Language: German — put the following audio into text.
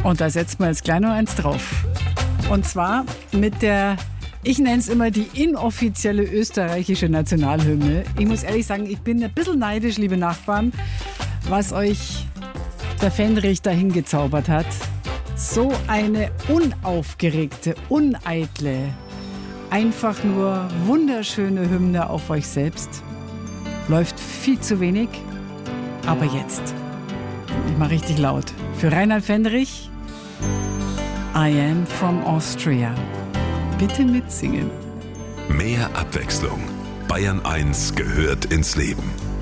Und da setzen wir jetzt gleich noch eins drauf. Und zwar mit der, ich nenne es immer die inoffizielle österreichische Nationalhymne. Ich muss ehrlich sagen, ich bin ein bisschen neidisch, liebe Nachbarn, was euch der Fendrich dahin gezaubert hat. So eine unaufgeregte, uneitle, einfach nur wunderschöne Hymne auf euch selbst. Läuft viel zu wenig, aber jetzt. Ich mache richtig laut. Für Reinhard Fendrich, I am from Austria. Bitte mitsingen. Mehr Abwechslung. Bayern 1 gehört ins Leben.